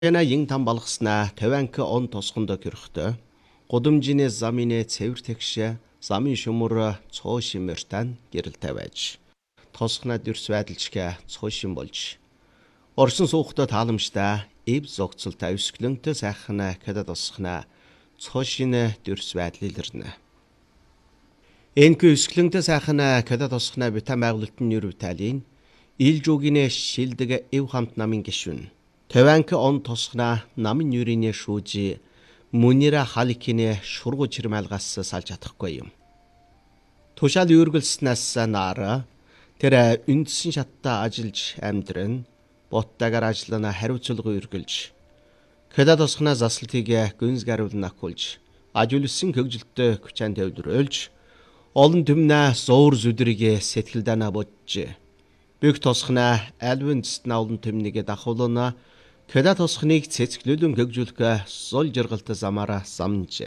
Яна ин там балгаснаа 50 он тосгондоо көрөхтөө гудамжины замын цэвэр тэгш замын шөмөр цоо шимэртэн гэрэлтэй байж тосгоноо дэрс байдалчгаа цоо шим болж орсон суухтаа тааламжтай эв зогцолтой өсгөлөнтэй сайхна кадад тосгоноо цоо шинэ дэрс байдал илэрнэ. Энэхүү өсгөлөнтэй сайхна кадад тосгоноо битам байгуулалтын нэр Италийн ил жуугинэ шилдэг эв хамт намын гишүүн 50 он тосгоноо намын нэрийн шүүжи Munira халикины шургуу чирмэлгаас салж чадахгүй юм. Тушаал үргэлснээс наара тэр үндсэн шатта ажиллаж амьдран боттагаар ажиллана хариуцлага үргэлж кадад тосгоноо заслтыг гүнз гаруулна акулж ажуулсан хөгжилтөй хүчаан төвлөрүүлж олон түмнэ зуур зүдрийг сэтгэлдэнэ бодж бүх тосгоноо альвэнст наулан түмнийг дахуулна кадад тосгоныг цэцгэлүүлэн хөгжүүлэх зол жаргалтай замаараа самж.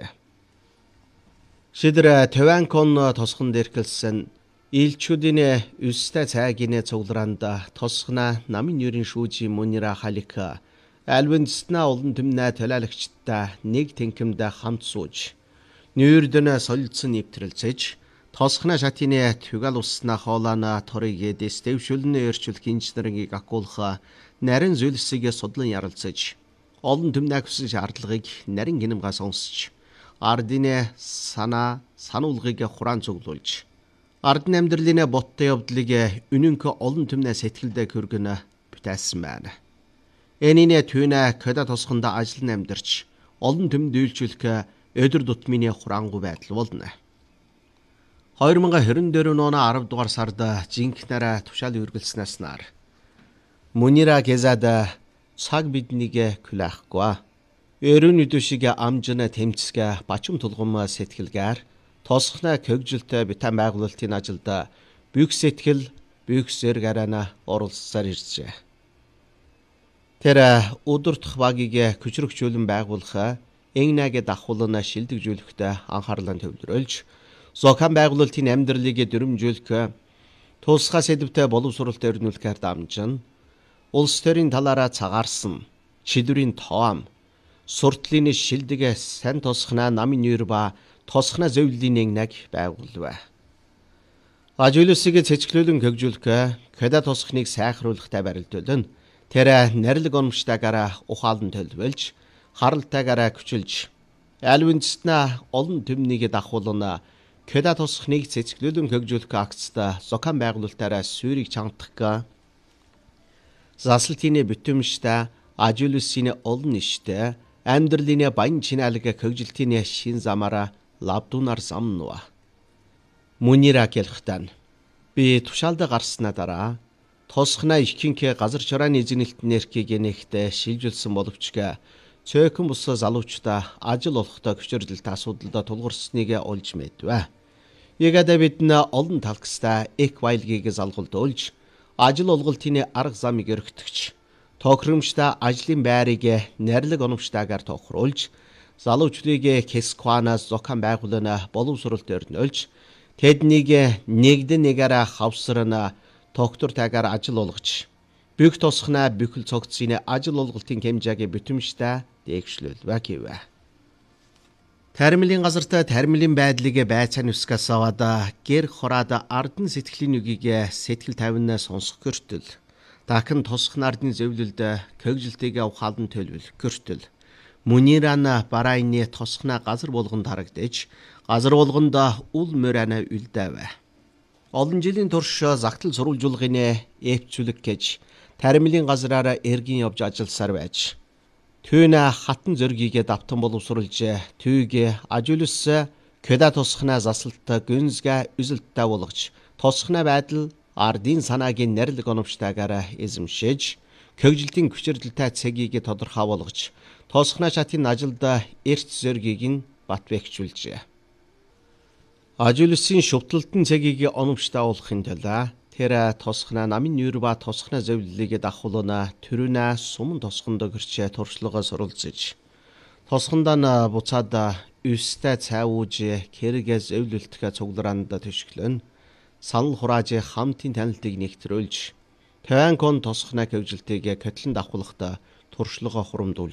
Шидэр 50 он тосгон дэрхэлсэн илчүүдийн өстэй цайгийн цуглаанд тосгоноо намын нэрийн шүүжи Munira халика альвэнстна олон түмнэ төлөөлөгчтэй нэг тэнхимд хамт сууж нүүрдэнэ солилцсон нэвтрэлцэж тосгоноо шатины түгэл уснаа хоолоона торыг дэстэвшүүлнэ эрчүүлэх инженерийг акуулах нарийн зүйлсийг судлан ярилцаж олон түмнэ хүссэн шаардлагыг нарийн гинэмгээс сонсч ардын сануулгыг хураан цуглуулж ардын амьдралын боттой явдлыг үнэнх олон түмнэ сэтгэлдээ хүргэнэ бүтээсэн байна. Энийн түүнэ кадад тосгонд ажил амьдарч олон түмд үйлчлэх өдөр тутмын хураангуй байдал болно. 2024 оны 10 дугаар сард жинхнээр тушаал үргэлснээс нар Munira гэзад цаг биднийг күлэхгүй. Өрөөний дөшиг амжина тэмцгээ бачим тулгам сэтгэлгээр тосгоноо хөгжилтэй битам байгуулалтын ажилд бүх сэтгэл бүх зэрэг араана оролцсоор иржээ. Тэр өдөртөх багийг хүчрхжүүлэн байгуулах Энгнаг дахуулна шилдэгжүүлэхдээ анхаарлаа төвлөрүүлж зохион байгуулалтын амьдралыг дөрвөмжүүлэх тусгай сэдвтэй боловсролт өрнүүлэхээр дамжин улс төрийн талаараа цагаарсан чидүрийн тоом суртлын шилдэг сан тосгоноо намын нэр ба тосгоноо зөвлөлийн Энгнаг байгуулв. Ажуулсыг цэцгэлүүлэн хөгжүүлэх кадад тосгоныг сайхруулахтай барилдуулна. Тэр нарилэг онцтойгоор ухаалн төлөвлөж харалтайгаар хүчилж альвэнстна олон түмнийг дахуулна кадад тосгоныг цэцгэлүүлэн хөгжүүлэх акцд зохион байгуулалтаараа суурийг чангадах заслтын бүтэмжтэй ажуулсын олон ништэй амьдралын баян чинаалаг хөгжилтийн шин замаараа лавдунаар замнуа. Munira гэлхтэн би тушаалд гарснаа дараа тосгоноо ихэнх газар чорааны эзэнэлтэн нэрхийг нэгтээ шилжүүлсэн боловч цөөхөн бус залуучдаа ажил олохдоо хүчирдэлт асуудалд тулгарсныг олж мэдвэ. Ягад бид олон талхстай эк байлгийг залгуулж ажил олголтын арга замыг өргөтгч тохиромжтой ажлын байрыг нарилэг оновчтойгоор тохируулж залуучдыг Кескванаас зохион байгуулна боловсролт өрнүүлж тэднийг нэгдэн нэгээр хавсарна доктортойгоор ажил олгож бүх тосгоноо бүхэл цогцын ажил олголтын хэмжээг бүтэмжтэй дээгшлүүлвэ гэвэ. Тармилын газарт тармилын байдлыг байцаан үсгээс аваад гэр хораад ардын сэтгэлийн үгийг сэтгэл тавина сонсох гэртэл дахин тосгон ардын зөвлөлд хөгжилтийг ухаалн төлөвлөх гэртэл Munira барайны тосгоноо газар болгонд харагдаж газар болгонд үл мөрөнө үлдээвэ. Олон жилийн турш загтал сурвалжуулгын эвчүүлэг гэж тармилын газраараа эргэн явж ажилласаар байж түүнэ хатан зөргийг давтан боловсруулж түүг ажуулс кадад тосгоноо заслалт гүнзгэ үзэлттэй болгож тосгоноо байдал ардын санаагийн нарилэг оновчтойгоор эзэмшиж хөгжилтийн хүчирдэлтэй цэгийг тодорхой болгож тосгоноо шатын ажилд эрт зөргийг нь бат бэхжүүлжээ. Ажуулсын шүтэлтэн цэгийг оновчтой болгохын тулд тэр тосгоноо намын нэр ба тосгоноо зөвлөлийг дахуулна төрүнэ суман тосгонд гэрчээ туршлагаа суралцж тосгондоо буцаад өстэй цайвууж кэргээ зөвлөлтгөө цуглараанд төшгөлөн санал хурааж хамтын танилтыг нэгтрүүлж 50 он тосгоноо хөгжилтийг котлон давхуулахта туршлага хурамдуул